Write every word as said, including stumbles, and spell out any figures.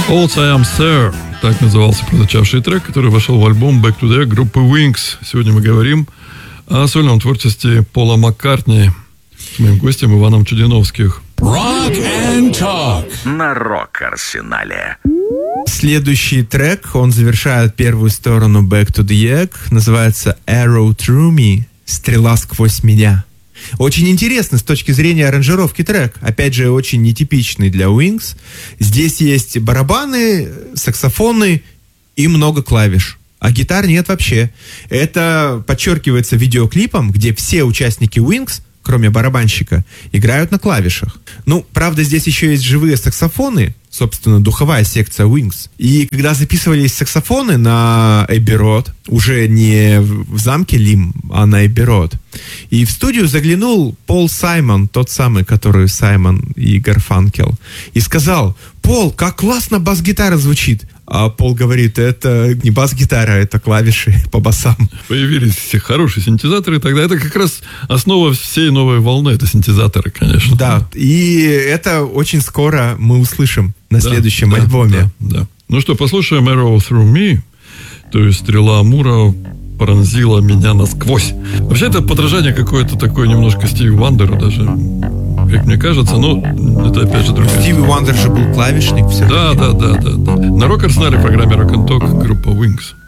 Old I Am Sir. Так назывался прозвучавший трек, который вошел в альбом Back to the Egg группы Wings. Сегодня мы говорим о сольном творчестве Пола Маккартни с моим гостем Иваном Чудиновских. Rock and Talk на Рок-Арсенале. Следующий трек, он завершает первую сторону Back to the Egg, называется Arrow Through Me, стрела сквозь меня. Очень интересно с точки зрения аранжировки трек. Опять же, очень нетипичный для Wings. Здесь есть барабаны, саксофоны и много клавиш. А гитар нет вообще. Это подчеркивается видеоклипом, где все участники Wings, кроме барабанщика, играют на клавишах. Ну, правда, здесь еще есть живые саксофоны, собственно, духовая секция Wings. И когда записывались саксофоны на Эбби Род, уже не в замке Лим, а на Эбби Род, и в студию заглянул Пол Саймон, тот самый, который Саймон и Гарфанкел, и сказал: «Пол, как классно бас-гитара звучит!» А Пол говорит: это не бас-гитара, это клавиши по басам. Появились все хорошие синтезаторы, тогда это как раз основа всей новой волны, это синтезаторы, конечно. Да, и это очень скоро мы услышим на да, следующем да, альбоме. Да, да. Ну что, послушаем Arrow Through Me, то есть стрела Амура пронзила меня насквозь. Вообще это подражание какое-то такое немножко Стиви Вандеру даже, как мне кажется, но это опять же другое. Стиви Вандер же был клавишник все-таки. Да, да, да, да, да. На Рок-Арсенале в программе Rock and Talk группа Wings.